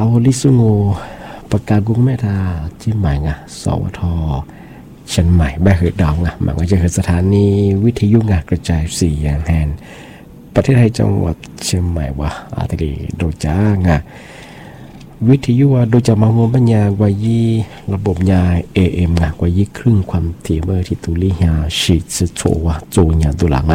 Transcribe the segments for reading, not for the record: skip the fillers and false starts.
เอาลิซุงโงประกาศกุ้งแม่ทาที่หมายงะสวทเชียงใหม่แบกเหดาวงะหมายว่าจะคือสถานีวิทยุงะกระจายเสียงแทนประเทศไทยจังหวัดเชียงใหม่ว่าอาทิตย์โดยจ้างะวิทยุว่าโดยจะมามวลปัญญากว่ายี่ระบบยา AM งะกว่ายี่ครึ่งความถี่เมื่อที่ตุลิยาฉีดสุดโฉว่าโจยาตุหลัง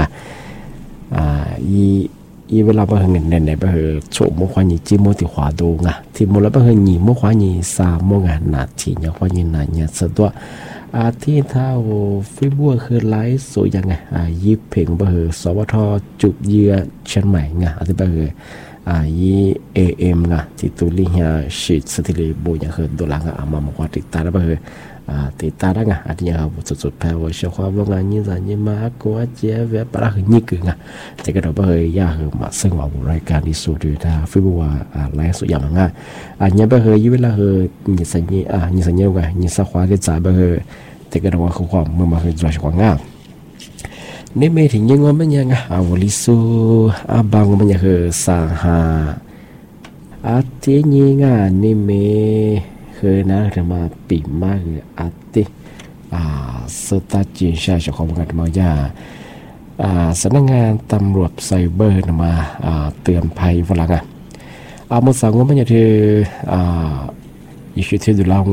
อีเวลาบางเงินในบางโฉมควานีจีโมติขวาดูงะที่มูลบางหนีโมควานีสามโมงะนาทีเนี่ยควานีนาเนี่ยสะดวกที่เท่าฟิบัวคือไลฟ์สวยยังไงยิบเพลงบางสวทจุบเยือเชียงใหม่งะที่บางยี่ AM งะที่ตุลิยาฉีดสถิติบุญยังคือดูหลังมามากว่าติดตาแล้วบางติดตาแล้วงะอันนี้ครับสุดๆแปลว่าเชื่อความว่างานยิ่งสัญญามากกว่าเจ้าเว็บปะคือยิ่งกึ่งแต่ก็เราบางยากคือมาซึ่งว่ารายการที่สุดด้วยถ้าฟิบัวไลฟ์สวยอย่างงั้นเนี่ยบางยี่เวลาคือยิ่งสัญญายิ่งสัญญาไงยิ่งสักว่าได้จ่ายบางแต่ก็เราว่าคือความเมื่อมาคือจะช่วยงานนี่ไม่ถึงยังว่ามันยังวลิสูบางมันยังคือสาหาที่ยิ่งนี่ไม่คือนะถึงมาปีมากคือที่สตาจีชาชของกันมาย่าสำนักงานตำรวจไซเบอร์มาเตือนภัยฝรั่งมุสางว่ามันยังคืออิชุที่ดูแล